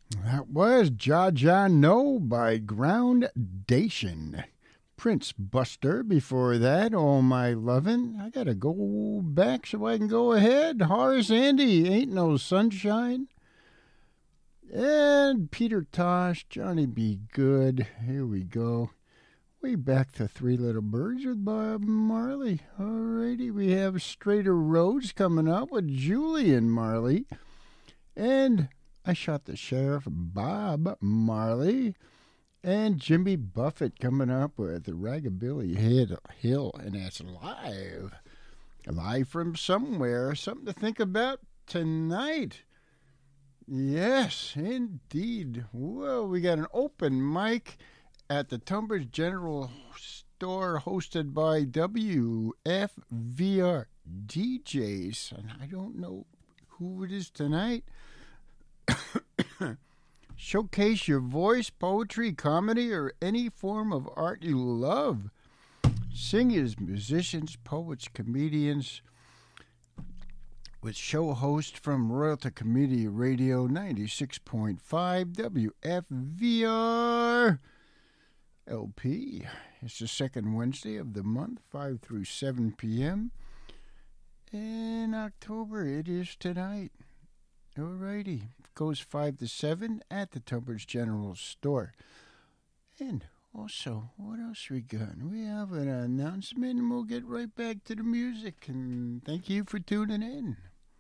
That was Ja Ja No by Groundation. Prince Buster before that, All My Lovin'. I gotta go back so I can go ahead. Horace Andy, Ain't No Sunshine. And Peter Tosh, Johnny B. Good. Here we go. Way back to Three Little Birds with Bob Marley. Alrighty, we have Straighter Roads coming up with Julian Marley. And I Shot the Sheriff, Bob Marley. And Jimmy Buffett coming up with Ragabilly Hill. And that's live. Live from somewhere. Something to think about tonight. Yes, indeed. Whoa, we got an open mic at the Tumbers General Store hosted by WFVR DJs. And I don't know who it is tonight. Showcase your voice, poetry, comedy, or any form of art you love. Singers, musicians, poets, comedians, with show host from Royalty Community Radio 96.5 WFVR LP. It's the second Wednesday of the month, 5 through 7 p.m. In October, it is tonight. Alrighty. It goes 5 to 7 at the Tumbers General Store. And also, what else we got? We have an announcement and we'll get right back to the music. And thank you for tuning in.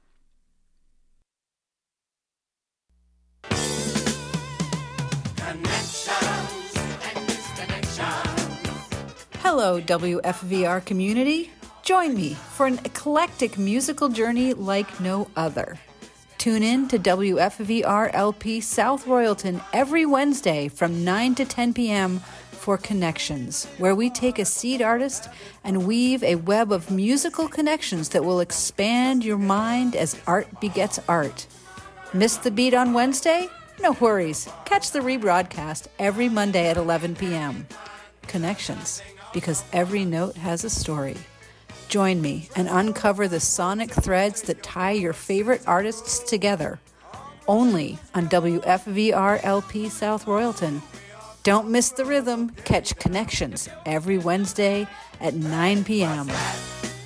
Hello, WFVR community. Join me for an eclectic musical journey like no other. Tune in to WFVR LP South Royalton every Wednesday from 9 to 10 p.m. for Connections, where we take a seed artist and weave a web of musical connections that will expand your mind as art begets art. Miss the beat on Wednesday? No worries. Catch the rebroadcast every Monday at 11 p.m. Connections, because every note has a story. Join me and uncover the sonic threads that tie your favorite artists together. Only on WFVR LP South Royalton. Don't miss the rhythm. Catch Connections every Wednesday at 9 p.m.